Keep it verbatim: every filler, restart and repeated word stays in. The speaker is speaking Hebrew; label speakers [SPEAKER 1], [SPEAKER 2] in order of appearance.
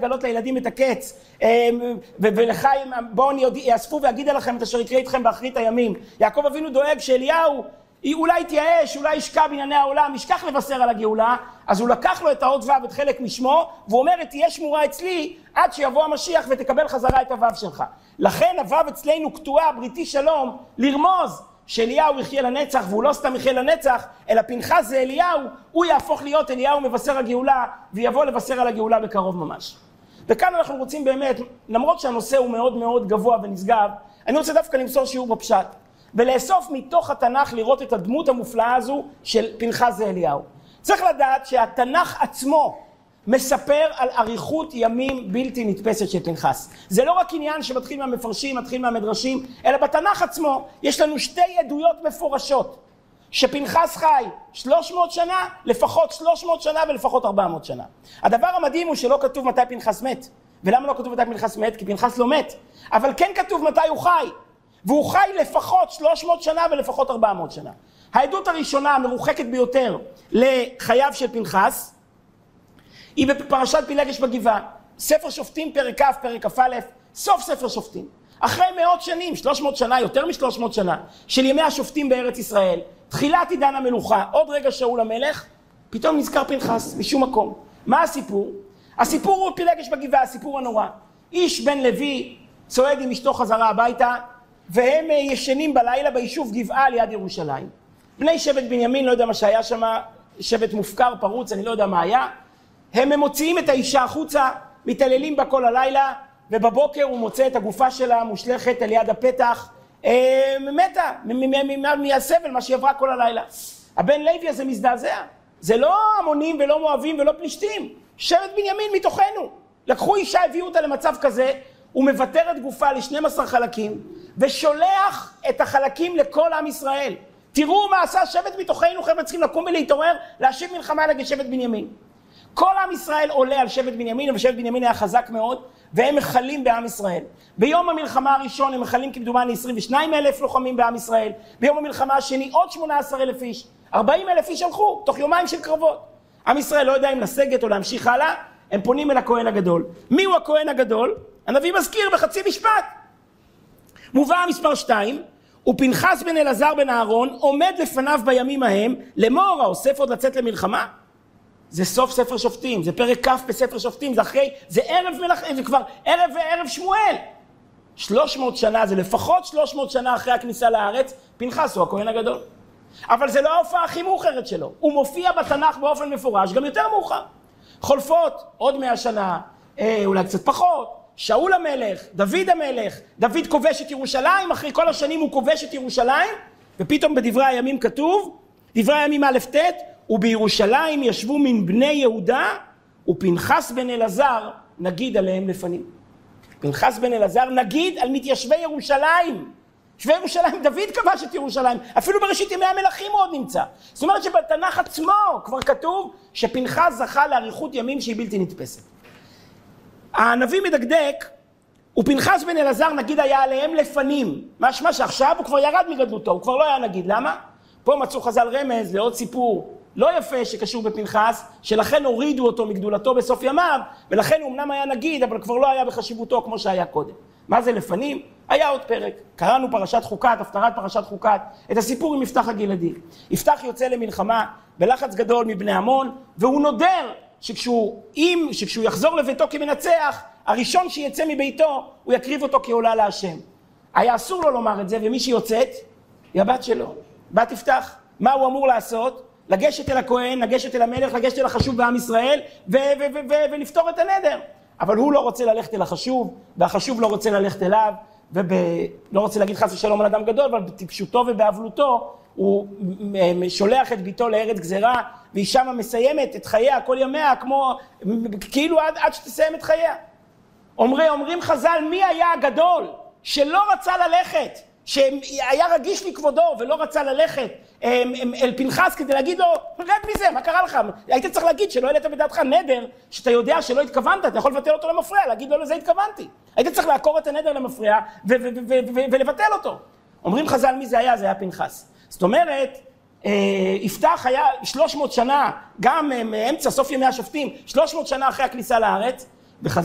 [SPEAKER 1] לגלות לילדים את הקץ, ולך בואו אני יאספו ואגידה לכם את אשר יקרה איתכם באחרית הימים. יעקב אבינו דואג שאליהו אולי יתייאש, אולי ישקע בענייני העולם, ישכח לבשר על הגאולה, אז הוא לקח לו את האות ו' את חלק משמו, והוא אומר, תהיה שמורה אצלי עד שיבוא המשיח ותקבל חזרה את הו' שלך. לכן הו' אצלנו קטועה, בריתי שלום, לרמוז שאליהו יחיה לנצח, והוא לא סתם יחיה לנצח, אלא פנחס זה אליהו, הוא יהפוך להיות אליהו מבשר הגאולה, ויבוא לבשר על הגאולה בקרוב ממש. וכאן אנחנו רוצים באמת, למרות שהנושא הוא מאוד מאוד גבוה ונשגב, אני רוצה דווקא למסור שיעור בפשט, ולאסוף מתוך התנ"ך לראות את הדמות המופלאה הזו של פנחס זה אליהו. צריך לדעת שהתנ"ך עצמו מספר על אריכות ימים בלתי נתפסת של פנחס. זה לא רק עניין שמתחיל מהמפרשים, מתחיל מהמדרשים, אלא בתנ"ך עצמו יש לנו שתי עדויות מפורשות, שפנחס חי שלוש מאות שנה, לפחות שלוש מאות שנה ולפחות ארבע מאות שנה. הדבר המדהים הוא שלא כתוב מתי פנחס מת. ולמה לא כתוב מתי פנחס מת? כי פנחס לא מת. אבל כן כתוב מתי הוא חי. והוא חי לפחות שלוש מאות שנה ולפחות ארבע מאות שנה. העדות הראשונה המרוחקת ביותר לחייו של פנחס, היא בפרשת פילגש בגבעה, ספר שופטים פרק כ' פרק כ"א, סוף ספר שופטים. אחרי מאות שנים, שלוש מאות שנה, יותר מ-שלוש מאות שנה, של ימי השופטים בארץ ישראל, תחילת עידן המלוכה, עוד רגע שאול המלך, פתאום נזכר פנחס משום מקום. מה הסיפור? הסיפור הוא פילגש בגבעה, הסיפור הנורא. איש בן לוי צועד עם אשתו חזרה הביתה, והם ישנים בלילה ביישוב גבעה ליד ירושלים. בני שבט בנימין, לא יודע מה שהיה שם, שבט מופקר, פרוץ, אני לא יודע מה היה, הם מוציאים את האישה החוצה, מתעללים בה כל הלילה, ובבוקר הוא מוצא את הגופה שלה מושלכת על יד הפתח, מתה, מהסבל, מה שהיא עברה כל הלילה. הבן לוי הזה מזדעזע, זה לא המונים ולא מואבים ולא פלישתים, שבט בנימין מתוכנו. לקחו אישה, הביאו אותה למצב כזה, הוא מבטר את גופה ל-שנים עשר חלקים, ושולח את החלקים לכל עם ישראל. תראו מה עשה שבט מתוכנו, חבר'ה צריכים לקום ולהתעורר, להשיב מלחמה נגד שבט בנימין. כל עם ישראל עולה על שבט בנימין, ושבט בנימין היה חזק מאוד, והם מחלים בעם ישראל. ביום המלחמה הראשון הם מחלים כמדומני עשרים ושניים אלף לוחמים בעם ישראל, ביום המלחמה השני עוד שמונה עשר אלף איש, ארבעים אלף איש הלכו, תוך יומיים של קרבות. עם ישראל לא יודע אם לסגת או להמשיך הלאה, הם פונים אל הכהן הגדול. מי הוא הכהן הגדול? הנביא מזכיר בחצי משפט. מובא מספר שתיים, ופנחס בן אלעזר בן אהרון עומד לפניו בימים ההם, לאמור האוסף עוד לצאת למלחמה. זה סוף ספר שופטים, זה פרק כ' בספר שופטים, זה אחרי, זה ערב מלאכים, זה כבר ערב וערב שמואל. שלוש מאות שנה, זה לפחות שלוש מאות שנה אחרי הכניסה לארץ, פנחס הוא הכהן הגדול. אבל זה לא ההופעה הכי מאוחרת שלו, הוא מופיע בתנ"ך באופן מפורש, גם יותר מאוחר. חולפות עוד מאה שנה, אה, אולי קצת פחות, שאול המלך, דוד המלך, דוד כובש את ירושלים, אחרי כל השנים הוא כובש את ירושלים, ופתאום בדברי הימים כתוב, דברי הימים א' ט', ובירושלים ישבו מן בני יהודה, ופנחס בן אלעזר נגיד עליהם לפנים. פנחס בן אלעזר נגיד על מתיישבי ירושלים. יושבי ירושלים, דוד כבש את ירושלים, אפילו בראשית ימי המלכים הוא עוד נמצא. זאת אומרת שבתנ"ך עצמו כבר כתוב שפנחס זכה לאריכות ימים שהיא בלתי נתפסת. הנביא מדקדק, ופנחס בן אלעזר נגיד היה עליהם לפנים. משמע שעכשיו הוא כבר ירד מגדלותו, הוא כבר לא היה נגיד. למה? פה מצאו חז"ל רמז לעוד סיפור לא יפה שקשור בפנחס, שלכן הורידו אותו מגדולתו בסוף ימיו, ולכן הוא אמנם היה נגיד, אבל כבר לא היה בחשיבותו כמו שהיה קודם. מה זה לפנים? היה עוד פרק. קראנו פרשת חוקת, הפטרת פרשת חוקת, את הסיפור עם יפתח הגלעדי. יפתח יוצא למלחמה בלחץ גדול מבני עמון, והוא נודר שכשהוא, אם, שכשהוא יחזור לביתו כמנצח, הראשון שיצא מביתו, הוא יקריב אותו כעולה להשם. היה אסור לו לומר את זה, ומי שיוצאת, היא הבת שלו. בת יפתח. מה הוא אמור לעשות? לגשת אל הכהן, לגשת אל המלך, לגשת אל החשוב בעם ישראל, ו- ו- ו- ו- ולפתור את הנדר. אבל הוא לא רוצה ללכת אל החשוב, והחשוב לא רוצה ללכת אליו, ולא רוצה להגיד חס ושלום על אדם גדול, אבל בטיפשותו ובאבלותו, הוא שולח את ביתו לארץ גזרה, והיא שמה מסיימת את חייה, כל ימיה, כמו, כאילו עד, עד שתסיים את חייה. אומרי, אומרים חז"ל, מי היה הגדול שלא רצה ללכת, שהיה רגיש לכבודו ולא רצה ללכת אל פנחס כדי להגיד לו, רד מזה, מה קרה לך? היית צריך להגיד שלא העלית בדעתך נדר, שאתה יודע שלא התכוונת, אתה יכול לבטל אותו למפריע, להגיד לו לזה התכוונתי. היית צריך לעקור את הנדר למפריע ולבטל אותו. אומרים חז"ל מי זה היה? זה היה פנחס. זאת אומרת, יפתח היה שלוש מאות שנה, גם מאמצע סוף ימי השופטים, שלוש מאות שנה אחרי הכניסה לארץ,